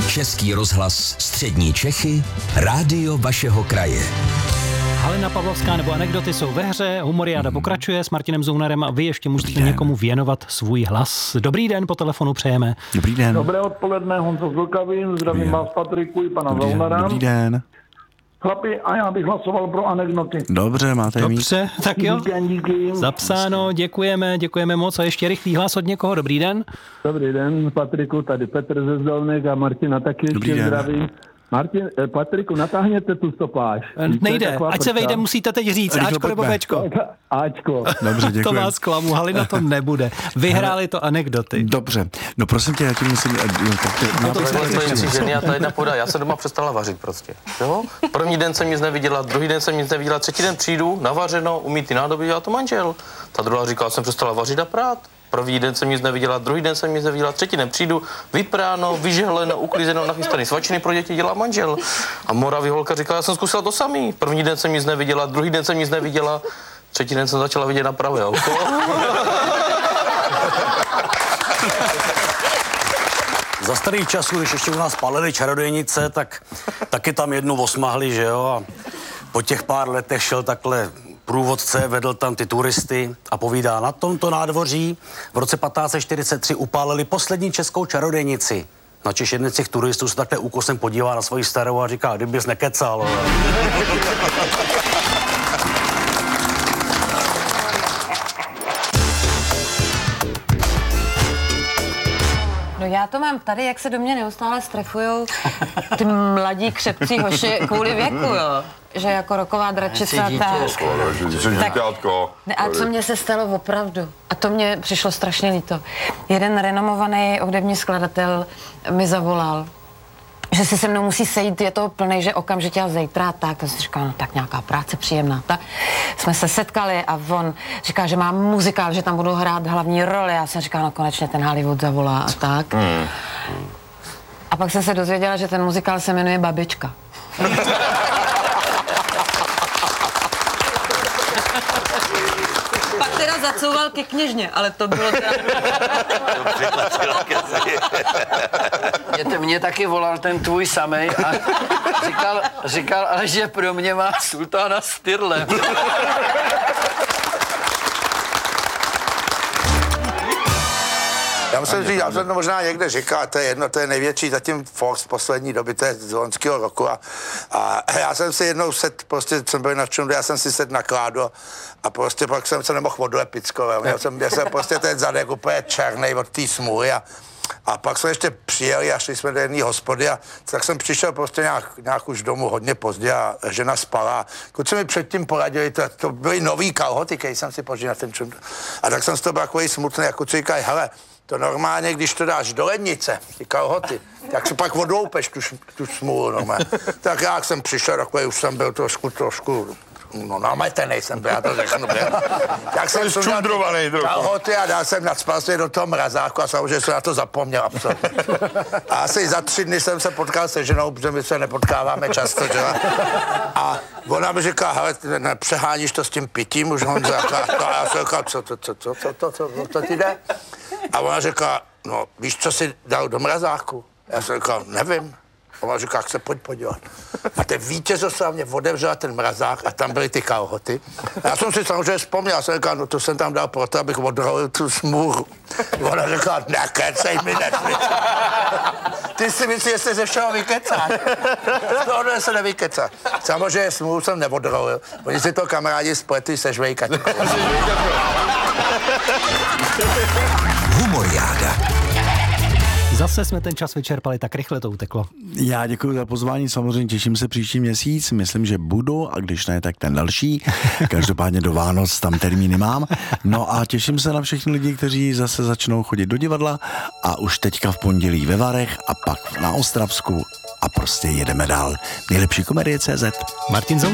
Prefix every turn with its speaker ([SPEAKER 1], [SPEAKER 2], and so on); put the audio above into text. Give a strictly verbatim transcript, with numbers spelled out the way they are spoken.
[SPEAKER 1] Český rozhlas Střední Čechy, rádio vašeho kraje.
[SPEAKER 2] Halina Pavlovská nebo anekdoty jsou ve hře, Humoriáda pokračuje s Martinem Zounarem a vy ještě můžete někomu věnovat svůj hlas. Dobrý den, po telefonu přejeme.
[SPEAKER 3] Dobrý den.
[SPEAKER 4] Dobré odpoledne, Honzo Zlkavin, zdravím vás Patriku i pana
[SPEAKER 3] Dobrý
[SPEAKER 4] Zounara.
[SPEAKER 3] Dobrý den.
[SPEAKER 4] Chlapi, a já bych hlasoval pro anekdoty.
[SPEAKER 3] Dobře, máte mít.
[SPEAKER 2] Dobře, tak jo.
[SPEAKER 4] Díky, díky.
[SPEAKER 2] Zapsáno, děkujeme, děkujeme moc a ještě rychlý hlas od někoho. Dobrý den.
[SPEAKER 4] Dobrý den, Patriku, tady Petr ze Zdolnek a Martina taky ještě zdravím. Martin, eh, Patriku, natáhněte tu stopáž.
[SPEAKER 2] Nejde, ať se vejde, musíte teď říct, Ačko nebo Bčko.
[SPEAKER 4] Ačko.
[SPEAKER 3] Dobře, děkuji.
[SPEAKER 2] To vás klamu, Halina to nebude. Vyhráli to anekdoty.
[SPEAKER 3] Dobře, no prosím tě, já ti musím...
[SPEAKER 5] No to je ta jedna poda, já jsem doma přestala vařit prostě. Jo? První den jsem nic neviděla, druhý den jsem nic neviděla, třetí den přijdu, navařeno, umí ty nádoby, dělá to manžel. Ta druhá říkala, jsem přestala vařit a prát. První den jsem nic neviděla, druhý den jsem nic neviděla, třetí den přijdu, vypráno, vyžehleno, uklízeno, nachystaný svačiny pro děti dělá manžel. A Moravý holka říkala, já jsem zkusila to samý. První den jsem nic neviděla, druhý den jsem nic neviděla, třetí den jsem začala vidět na pravé oko.
[SPEAKER 6] Za starých časů, když ještě u nás palili čarodějnice, tak taky tam jednu osmahli, že jo, a po těch pár letech šel takhle průvodce, vedl tam ty turisty a povídá, na tomto nádvoří v roce patnáct set čtyřicet tři upálili poslední českou čarodějnici. Načež jeden z těch turistů se takhle úkosem podívá na svoji starou a říká, kdybys nekecal.
[SPEAKER 7] No já to mám tady, jak se do mě neustále strefujou ty mladí křepcí hoši kvůli věku, jo. Že jako roková dračica, tak... Ne, a co mě se stalo opravdu? A to mě přišlo strašně líto. Jeden renomovaný hudební skladatel mi zavolal, že si se mnou musí sejít, je to plnej, že okamžitě a zítra, tak to si říkal, no tak nějaká práce příjemná. Tak jsme se setkali a on říká, že má muzikál, že tam budou hrát hlavní roli. Já jsem říkala, no konečně ten Hollywood zavolá a tak. Hmm. A pak jsem se dozvěděla, že ten muzikál se jmenuje Babička. Pak teda zacouval ke kněžně, ale to bylo teda...
[SPEAKER 8] Mě, mě taky volal ten tvůj samej a říkal, říkal, ale že pro mě má sultána s tyrlem.
[SPEAKER 9] Já musím říct, já jsem to možná někde říkal, to je jedno, to je největší zatím Fox poslední doby, to je z loňského roku a, a já jsem si jednou set, prostě jsem byl na čundu, já jsem si set na kládu a prostě pak jsem se nemohl odlepit skoro, já jsem, já jsem prostě ten zadek úplně černej od té smůry a A pak jsme ještě přijeli a šli jsme do jedné hospody a tak jsem přišel prostě nějak, nějak už domů hodně pozdě a žena spala. Kluci mi předtím poradili, to, to byly nový kalhoty, který jsem si požil na ten čund. A tak jsem z toho byl takový smutný a kluci říkají, hele, to normálně, když to dáš do lednice, ty kalhoty, tak se pak odloupeš tu, tu smůlu normálně. Tak já jsem přišel, takový už jsem byl trošku, trošku, no nametenej jsem byl, já to řeknu. Jak jsem sundal kalhoty a dal jsem nadspal se do toho mrazáku a samozřejmě jsem na to zapomněl absolutně. A asi za tři dny jsem se potkal se ženou, protože my se nepotkáváme často, že? A ona mi říká, hele, nepřeháníš to s tím pitím už, Honzo, a já jsem říkal, co, co, co, co, co, co, co, co ti jde? A ona říká, no víš, co jsi dal do mrazáku? Já jsem říkal, nevím. A ona říká, jak se pojď podívat. A ten vítězoslavně otevřela ten mrazák a tam byly ty kalhoty. A já jsem si samozřejmě vzpomněl, já jsem říkal, no to jsem tam dal proto, abych odrolil tu smůru. Ona říká, nekecej mi nesmysl. Ty si myslíš, že se ze všeho vykecáš. Tohle se nevykecá. Samozřejmě smůru jsem neodrolil. Oni si to kamarádi spletli se žvejkačkou.
[SPEAKER 1] Humoriáda.
[SPEAKER 2] Zase jsme ten čas vyčerpali, tak rychle to uteklo.
[SPEAKER 3] Já děkuji za pozvání, samozřejmě těším se příští měsíc, myslím, že budu, a když ne, tak ten další. Každopádně do Vánoc tam termíny mám. No a těším se na všechny lidi, kteří zase začnou chodit do divadla a už teďka v pondělí ve Varech a pak na Ostravsku a prostě jedeme dál. Nejlepší komedie tečka cé zet.
[SPEAKER 2] Martin Zounar.